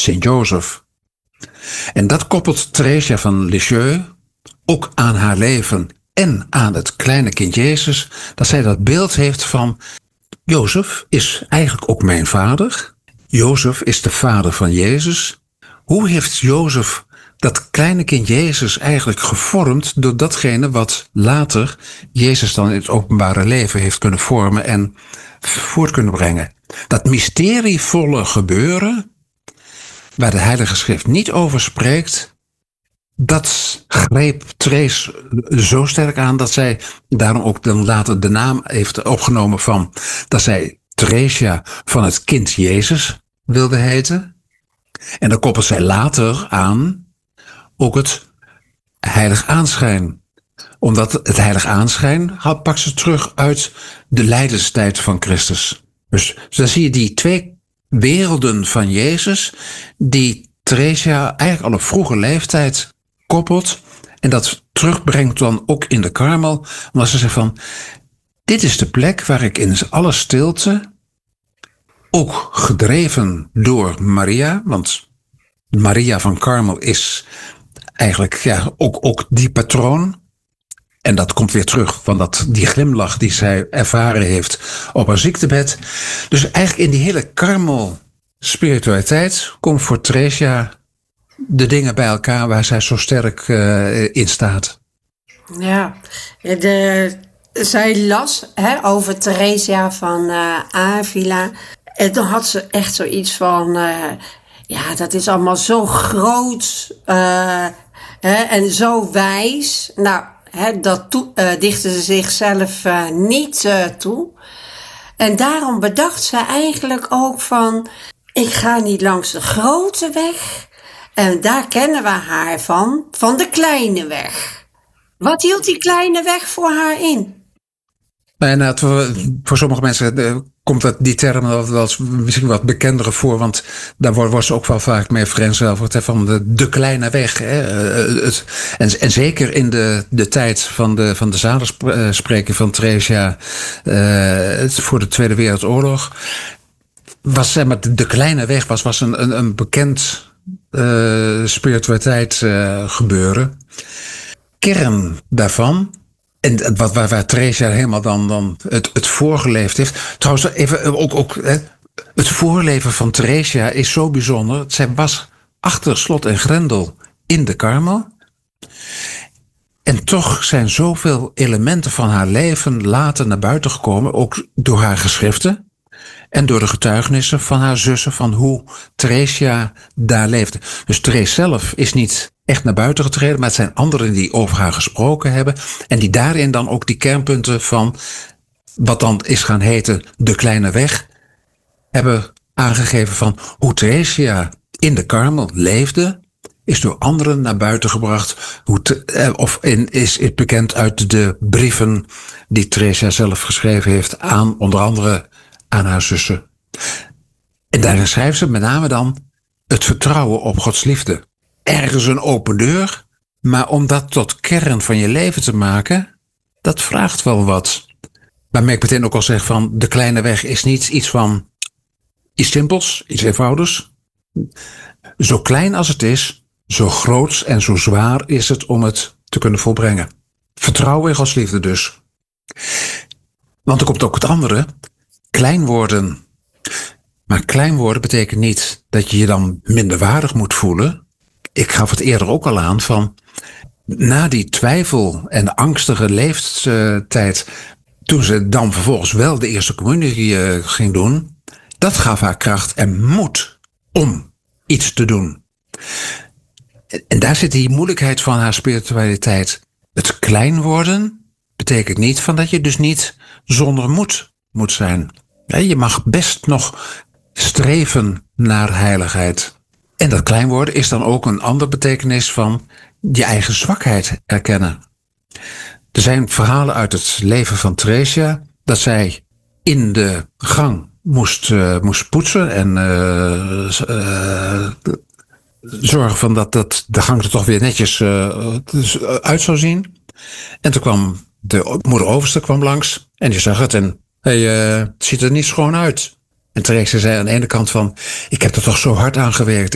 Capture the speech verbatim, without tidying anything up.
Sint-Jozef. En dat koppelt Theresia van Lisieux ook aan haar leven en aan het kleine kind Jezus, dat zij dat beeld heeft van Jozef is eigenlijk ook mijn vader. Jozef is de vader van Jezus. Hoe heeft Jozef dat kleine kind Jezus eigenlijk gevormd door datgene wat later Jezus dan in het openbare leven heeft kunnen vormen en voort kunnen brengen? Dat mysterievolle gebeuren, waar de Heilige Schrift niet over spreekt, dat greep Theres zo sterk aan dat zij daarom ook dan later de naam heeft opgenomen van dat zij Theresia van het kind Jezus wilde heten. En dan koppelt zij later aan ook het heilig aanschijn. Omdat het heilig aanschijn had, pakt ze terug uit de lijdenstijd van Christus. Dus dan zie je die twee werelden van Jezus die Theresia eigenlijk al op vroege leeftijd koppelt en dat terugbrengt dan ook in de Karmel, omdat ze zegt van, dit is de plek waar ik in alle stilte, ook gedreven door Maria, want Maria van Karmel is eigenlijk ja, ook, ook die patroon. En dat komt weer terug van dat, die glimlach die zij ervaren heeft op haar ziektebed. Dus eigenlijk in die hele Karmel spiritualiteit komt voor Theresia de dingen bij elkaar waar zij zo sterk uh, in staat. Ja, de, zij las hè, over Theresia van uh, Avila. En toen had ze echt zoiets van, uh, ja, dat is allemaal zo groot uh, hè, en zo wijs. Nou, hè, dat to, uh, dichtte ze zichzelf uh, niet uh, toe. En daarom bedacht ze eigenlijk ook van, ik ga niet langs de grote weg. En daar kennen we haar van, van de kleine weg. Wat hield die kleine weg voor haar in? En voor, voor sommige mensen uh, komt dat, die term wel, wel misschien wat bekendere voor, want daar wordt, wordt ze ook wel vaak mee vereenzelvigd van de, de kleine weg. Hè. Uh, het, en, en zeker in de, de tijd van de, van de zaligspreking van Theresia uh, voor de Tweede Wereldoorlog, was zeg maar, de, de kleine weg was, was een, een, een bekend Uh, spiritualiteit uh, gebeuren. Kern daarvan, en wat, waar, waar Theresia helemaal dan, dan het, het voorgeleefd heeft. Trouwens, even ook, ook hè, het voorleven van Theresia is zo bijzonder. Zij was achter slot en grendel in de Karmel. En toch zijn zoveel elementen van haar leven later naar buiten gekomen, ook door haar geschriften. En door de getuigenissen van haar zussen van hoe Theresia daar leefde. Dus Theres zelf is niet echt naar buiten getreden, maar het zijn anderen die over haar gesproken hebben. En die daarin dan ook die kernpunten van wat dan is gaan heten de kleine weg, hebben aangegeven van hoe Theresia in de Karmel leefde, is door anderen naar buiten gebracht. Hoe te, of in, is het bekend uit de brieven die Theresia zelf geschreven heeft aan onder andere aan haar zussen. En daarin schrijft ze met name dan het vertrouwen op Gods liefde. Ergens een open deur, maar om dat tot kern van je leven te maken, dat vraagt wel wat. Waarmee ik meteen ook al zeg van, de kleine weg is niet iets van iets simpels, iets eenvoudigs. Zo klein als het is, zo groot en zo zwaar is het om het te kunnen volbrengen. Vertrouwen in Gods liefde dus. Want er komt ook het andere. Klein worden. Maar klein worden betekent niet dat je je dan minderwaardig moet voelen. Ik gaf het eerder ook al aan van, na die twijfel en angstige leeftijd, toen ze dan vervolgens wel de eerste communie uh, ging doen, dat gaf haar kracht en moed om iets te doen. En daar zit die moeilijkheid van haar spiritualiteit. Het klein worden betekent niet van dat je dus niet zonder moed moet zijn. Ja, je mag best nog streven naar heiligheid. En dat klein worden is dan ook een andere betekenis van je eigen zwakheid erkennen. Er zijn verhalen uit het leven van Theresia dat zij in de gang moest, uh, moest poetsen en uh, uh, zorgen van dat, dat de gang er toch weer netjes uh, uit zou zien. En toen kwam de moeder overste kwam langs en die zag het en hey, uh, het ziet er niet schoon uit. En Theresia zei aan de ene kant van, ik heb er toch zo hard aan gewerkt